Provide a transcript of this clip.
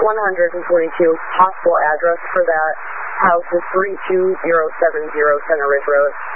142. Possible address for that house is 32070 Center Ridge Road.